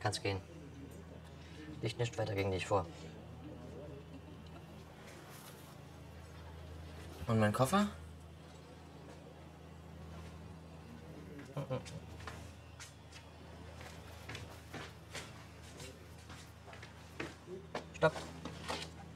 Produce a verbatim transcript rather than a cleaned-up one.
Kannst gehen. Liegt nicht weiter gegen dich vor. Und mein Koffer? Stopp.